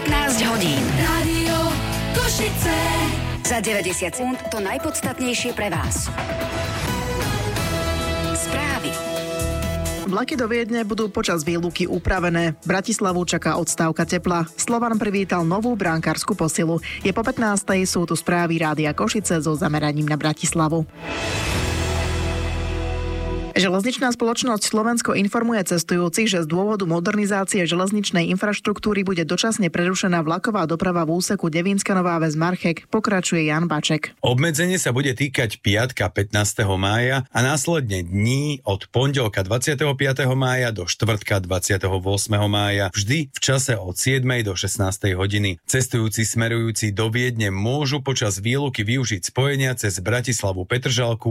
15 hodín. Rádio Košice. Za 90 sekúnd to najpodstatnejšie pre vás. Správy. Vlaky do Viedne budú počas výluky upravené. Bratislavu čaká odstávka tepla. Slovan privítal novú brankárskú posilu. Je po 15:00, sú tu správy Rádia Košice so zameraním na Bratislavu. Železničná spoločnosť Slovensko informuje cestujúcich, že z dôvodu modernizácie železničnej infraštruktúry bude dočasne prerušená vlaková doprava v úseku Devínska Nová Ves Marchek, pokračuje Jan Baček. Obmedzenie sa bude týkať piatka 15. mája a následne dní od pondelka 25. mája do štvrtka 28. mája, vždy v čase od 7. do 16. hodiny. Cestujúci smerujúci do Viedne môžu počas výluky využiť spojenia cez Bratislavu Petržalku